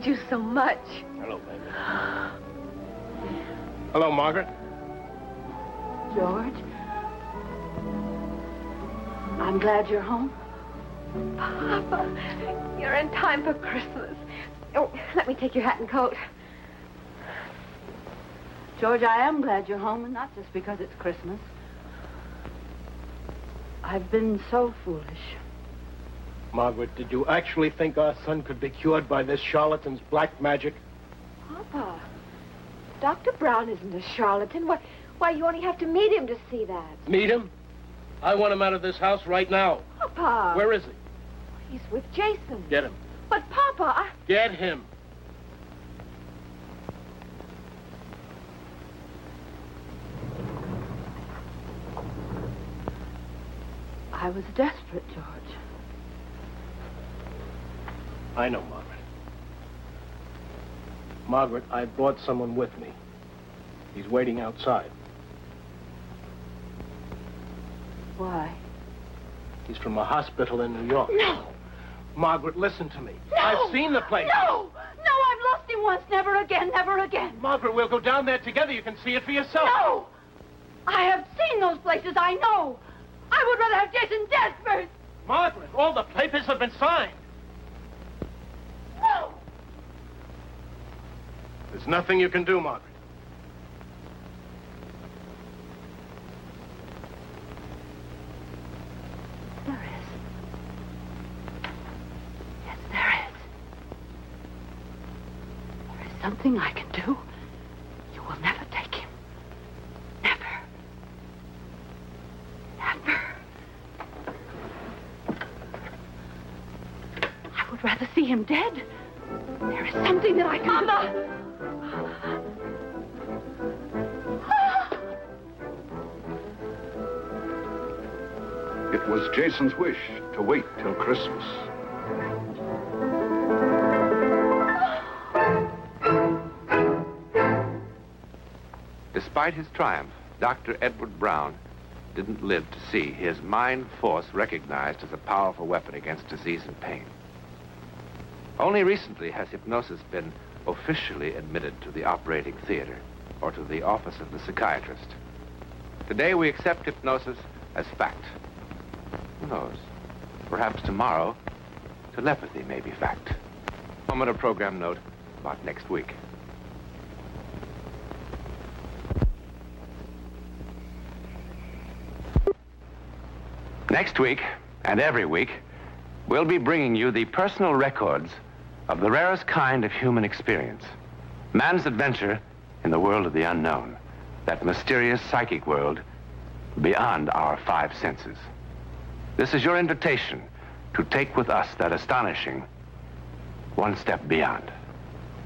need you so much. Hello, baby. Hello, Margaret. George, I'm glad you're home. Papa, you're in time for Christmas. Oh, let me take your hat and coat. George, I am glad you're home, and not just because it's Christmas. I've been so foolish. Margaret, did you actually think our son could be cured by this charlatan's black magic? Papa, Dr. Brown isn't a charlatan. Why, you only have to meet him to see that. Meet him? I want him out of this house right now. Papa. Where is he? He's with Jason. Get him. But, Papa, Get him. I was desperate, George. I know, Margaret. Margaret, I brought someone with me. He's waiting outside. Why? He's from a hospital in New York. No! Margaret, listen to me. No! I've seen the place. No! No, I've lost him once. Never again, never again. Margaret, we'll go down there together. You can see it for yourself. No! I have seen those places, I know. I would rather have Jason dead first. Margaret, all the papers have been signed. No! There's nothing you can do, Margaret. There is. Yes, there is. There is something I can do. You will never take him. Never. Never. I would rather see him dead. There is something that I can do. Mama! It was Jason's wish to wait till Christmas. Despite his triumph, Dr. Edward Brown didn't live to see his mind force recognized as a powerful weapon against disease and pain. Only recently has hypnosis been officially admitted to the operating theater or to the office of the psychiatrist. Today we accept hypnosis as fact. Who knows? Perhaps tomorrow, telepathy may be fact. Moment of program note about next week. Next week, and every week, we'll be bringing you the personal records of the rarest kind of human experience. Man's adventure in the world of the unknown. That mysterious psychic world beyond our five senses. This is your invitation to take with us that astonishing one step beyond.